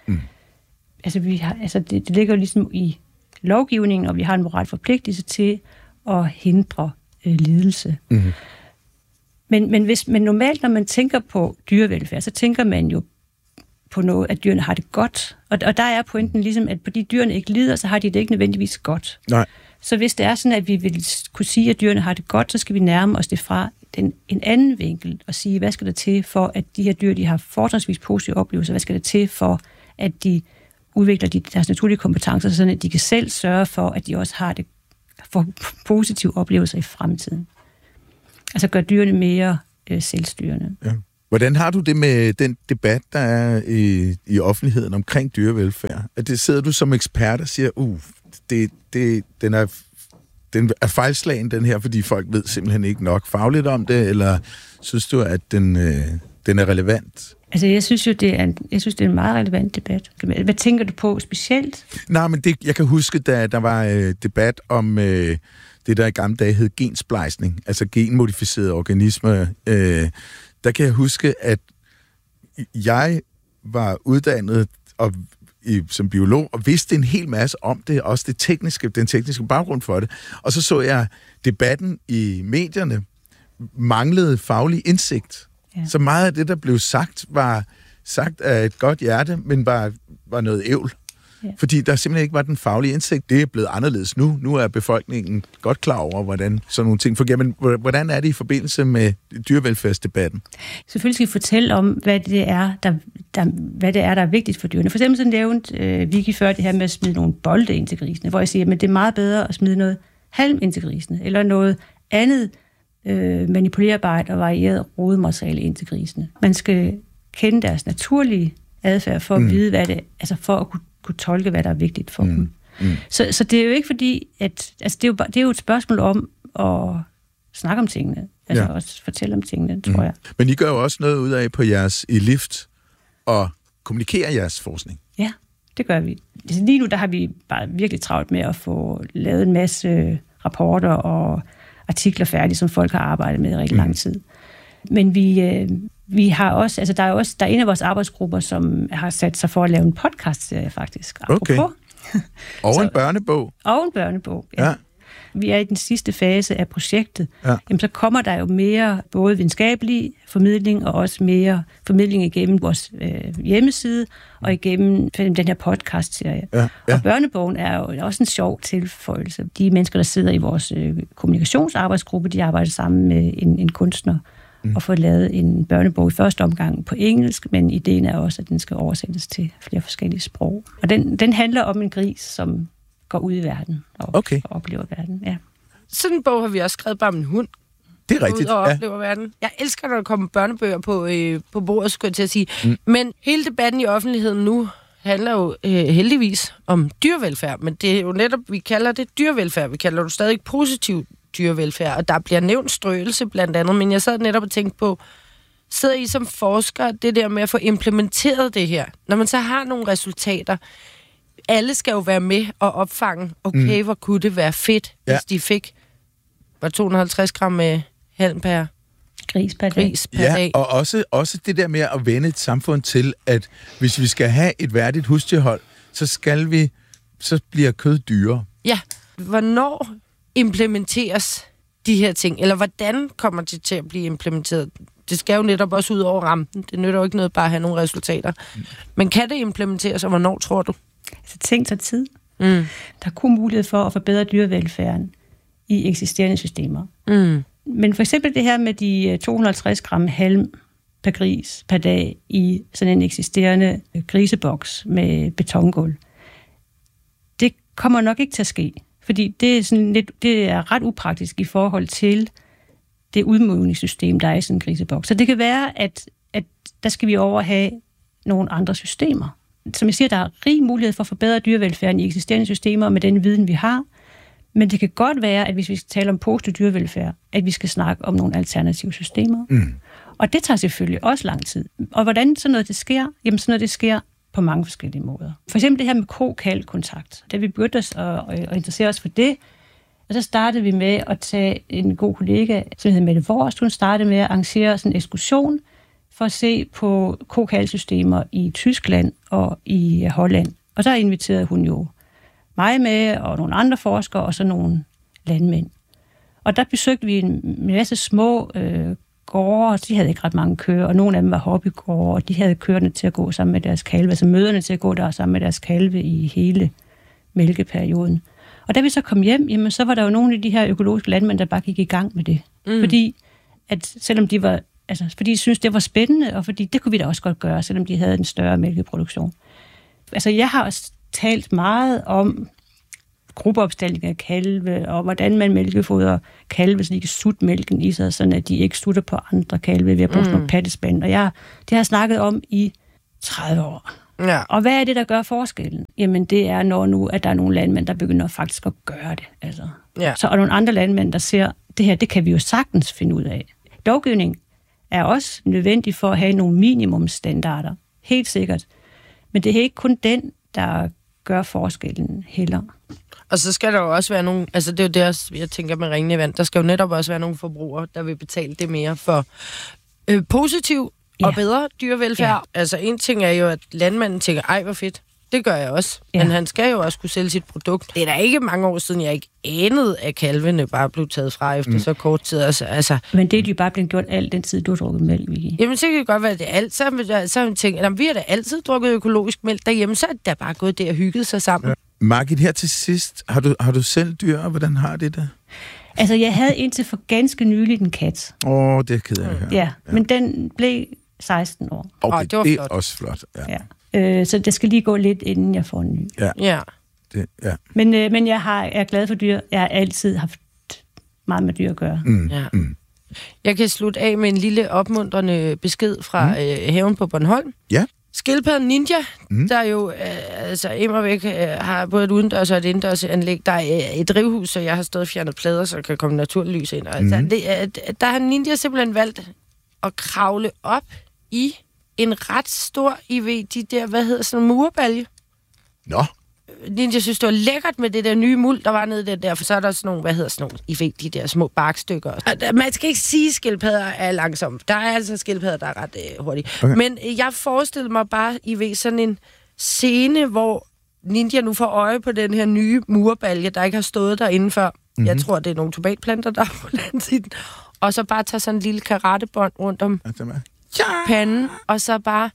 Det ligger ligesom i lovgivningen, og vi har en moral forpligtelse til at hindre lidelse. Mm-hmm. Men normalt, når man tænker på dyrevelfærd, så tænker man jo på noget, at dyrene har det godt. Og der er pointen ligesom, at fordi dyrene ikke lider, så har de det ikke nødvendigvis godt. Nej. Så hvis det er sådan, at vi vil kunne sige, at dyrene har det godt, så skal vi nærme os det fra en anden vinkel og sige, hvad skal der til for, at de her dyr, de har fortrinsvis positive oplevelser? Hvad skal der til for, at de udvikler de deres naturlige kompetencer, sådan at de kan selv sørge for, at de også har det for positive oplevelser i fremtiden. Altså gør dyrene mere selvstyrende. Ja. Hvordan har du det med den debat, der er i offentligheden omkring dyrevelfærd? At det sidder du som ekspert og siger, den er fejlslagen, den her, fordi folk ved simpelthen ikke nok fagligt om det, eller synes du, at den er relevant? Altså, jeg synes jo, det er en meget relevant debat. Hvad tænker du på specielt? Nej, men jeg kan huske, da der var debat om det, der i gamle dage hed gensplejsning, altså genmodificerede organismer. Der kan jeg huske, at jeg var uddannet som biolog og vidste en hel masse om det, også den tekniske baggrund for det. Og så jeg debatten i medierne manglede faglig indsigt. Ja. Så meget af det, der blev sagt, var sagt af et godt hjerte, men var noget ævl. Ja. Fordi der simpelthen ikke var den faglige indsigt. Det er blevet anderledes nu. Nu er befolkningen godt klar over, hvordan sådan nogle ting fungerer. Men hvordan er det i forbindelse med dyrevelfærdsdebatten? Selvfølgelig skal vi fortælle om, hvad det er, der er vigtigt for dyrene. For eksempel så nævnte Vicky før det her med at smide nogle bolde ind til grisene, hvor jeg siger, at det er meget bedre at smide noget halm ind til grisene, eller noget andet manipulerbart og varieret rodemateriale ind til grisene. Man skal kende deres naturlige adfærd for at vide, hvad det, altså for at kunne tolke, hvad der er vigtigt for dem. Så det er jo ikke fordi, at altså det er jo et spørgsmål om at snakke om tingene, altså også fortælle om tingene, tror jeg. Men I gør jo også noget ud af på jeres i Lift og kommunikere jeres forskning. Ja, det gør vi. Altså lige nu der har vi bare virkelig travlt med at få lavet en masse rapporter og artikler færdige, som folk har arbejdet med i rigtig lang tid. Men vi har også, altså der er en af vores arbejdsgrupper, som har sat sig for at lave en podcast-serie faktisk. Okay. Og en børnebog. Og en børnebog, ja. Vi er i den sidste fase af projektet. Ja. Jamen, så kommer der jo mere både videnskabelig formidling og også mere formidling igennem vores hjemmeside og igennem den her podcast-serie. Ja. Ja. Og børnebogen er jo også en sjov tilføjelse. De mennesker, der sidder i vores kommunikationsarbejdsgruppe, de arbejder sammen med en kunstner og får lavet en børnebog i første omgang på engelsk, men ideen er også, at den skal oversættes til flere forskellige sprog. Og den handler om en gris, som går ud i verden og oplever verden. Ja. Sådan en bog har vi også skrevet bare om en hund. Det er rigtigt. Ud og oplever verden. Jeg elsker, når der kommer børnebøger på bordet, skulle jeg til at sige. Men hele debatten i offentligheden nu handler jo heldigvis om dyrevelfærd, men det er jo netop, vi kalder det dyrevelfærd. Vi kalder det stadig positiv dyrevelfærd, og der bliver nævnt strøelse blandt andet, men jeg sad netop og tænkte på, sidder I som forskere det der med at få implementeret det her? Når man så har nogle resultater, alle skal jo være med og opfange, okay, hvor kunne det være fedt, hvis de fik 250 gram med halm per gris per dag. Og også det der med at vende et samfund til, at hvis vi skal have et værdigt husdyrhold, så bliver kød dyrere. Ja. Hvornår implementeres de her ting? Eller hvordan kommer det til at blive implementeret? Det skal jo netop også ud over rampen. Det nytter jo ikke noget bare at have nogle resultater. Men kan det implementeres, og hvornår tror du? Altså ting tager tid. Der er kun mulighed for at forbedre dyrevelfærden i eksisterende systemer. Men for eksempel det her med de 250 gram halm per gris per dag i sådan en eksisterende griseboks med betongulv, det kommer nok ikke til at ske. Fordi det er ret upraktisk i forhold til det udmodningssystem, der er i sådan en griseboks. Så det kan være, at der skal vi over have nogle andre systemer. Som jeg siger, der er rig mulighed for at forbedre dyrevelfærden i eksisterende systemer med den viden, vi har. Men det kan godt være, at hvis vi skal tale om positiv dyrevelfærd, at vi skal snakke om nogle alternative systemer. Og det tager selvfølgelig også lang tid. Og hvordan sådan noget det sker? Jamen sådan noget det sker på mange forskellige måder. For eksempel det her med ko-kalv-kontakt. Da vi begyndte os at interessere os for det, og så startede vi med at tage en god kollega, som hedder Mette Vorst. Hun startede med at arrangere sådan en ekskursion for at se på ko-kalv-systemer i Tyskland og i Holland. Og så inviterede hun jo mig med, og nogle andre forskere, og så nogle landmænd. Og der besøgte vi en masse små gårde, og de havde ikke ret mange køer, og nogle af dem var hobbygårde, og de havde køerne til at gå sammen med deres kalve, altså møderne til at gå der sammen med deres kalve i hele mælkeperioden. Og da vi så kom hjem, jamen, så var der jo nogle af de her økologiske landmænd, der bare gik i gang med det. Fordi at selvom fordi de syntes, det var spændende, og fordi det kunne vi da også godt gøre, selvom de havde en større mælkeproduktion. Altså, jeg har også talt meget om gruppeopstalling af kalve, og hvordan man mælkefodrer kalve, så de kan sutte mælken i sig, sådan at de ikke sutter på andre kalve ved at bruge sådan nogle pattespand. Og det har jeg snakket om i 30 år. Ja. Og hvad er det, der gør forskellen? Jamen, det er når nu, at der er nogle landmænd, der begynder faktisk at gøre det. Altså. Ja. Så, og nogle andre landmænd, der ser, det her, det kan vi jo sagtens finde ud af. Lovgivning er også nødvendig for at have nogle minimumsstandarder. Helt sikkert. Men det er ikke kun den, der gør forskellen heller. Og så skal der jo også være nogle, altså det er jo det også, jeg tænker med ringende vand, der skal jo netop også være nogle forbrugere, der vil betale det mere for positiv og bedre dyrevelfærd. Ja. Altså en ting er jo, at landmanden tænker, ej hvor fedt, det gør jeg også. Ja. Men han skal jo også kunne sælge sit produkt. Det er da ikke mange år siden, jeg ikke anede, at kalvene bare blev taget fra efter så kort tid. Altså. Men det er jo bare blevet gjort al den tid, du har drukket mælk, Vicky. Jamen, så kan det godt være, at det er alt. Så har man tænkt, at vi har da altid drukket økologisk mælk derhjemme, så er det da bare gået der og hygget sig sammen. Ja. Margit, her til sidst, har du selv dyr, og hvordan har det der? Altså, jeg havde indtil for ganske nylig en kat. Det er ked af at høre. Ja, men den blev 16 år. Okay, det var flot. Det er også flot. Ja. Så det skal lige gå lidt, inden jeg får en ny. Ja. Men jeg er glad for dyr. Jeg har altid haft meget med dyr at gøre. Jeg kan slutte af med en lille opmuntrende besked fra haven på Bornholm. Ja. Skildpadden Ninja, der jo immervæk har både et udendørs og et indendørs anlæg. Der er et drivhus, så jeg har stået og fjernet plader, så der kan komme naturlys ind. Og der har Ninja simpelthen valgt at kravle op i en ret stor, de der, sådan en murbalje. Nå. Jeg synes, det var lækkert med det der nye muld, der var nede der, for så er der sådan nogle, de der små barkstykker. Man skal ikke sige, at skildpadder er langsomme. Der er altså skildpadder, der er ret hurtige. Okay. Men jeg forestiller mig bare, sådan en scene, hvor Ninja nu får øje på den her nye murbalje, der ikke har stået derinde før. Jeg tror, det er nogle tomatplanter, der er på den siden. Og så bare tage sådan en lille karatebånd rundt om panden, og så bare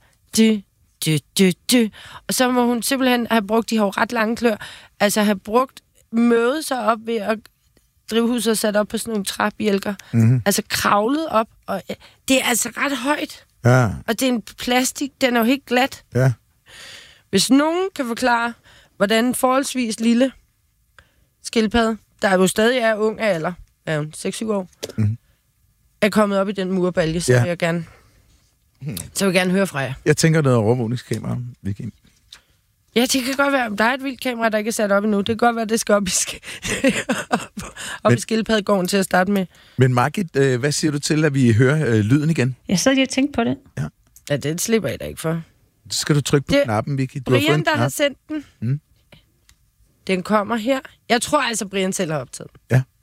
og så må hun simpelthen have brugt, de har jo ret lange klør, altså have brugt, mødet sig op ved at drivhuset sat op på sådan nogle træbjælker, altså kravlet op, og det er altså ret højt. Ja. Og det er en plastik, den er jo helt glat. Ja. Hvis nogen kan forklare, hvordan en forholdsvis lille skildpadde, der jo stadig er ung af alder, er hun 6-7 år, er kommet op i den murbalje, så vil jeg gerne så vil jeg gerne høre fra jer. Jeg tænker noget overvågningskamera, Vicky. Ja, det kan godt være, om der er et vildt kamera, der ikke er sat op endnu. Det kan godt være, det skal op i skildpaddegården til at starte med. Men Margit, hvad siger du til, at vi hører lyden igen? Ja, så havde jeg tænkt på det. Ja, det slipper jeg da ikke for. Så skal du trykke på knappen, Vicky. Du Brian, har der har sendt den. Den kommer her. Jeg tror altså, Brian selv har optaget. Ja.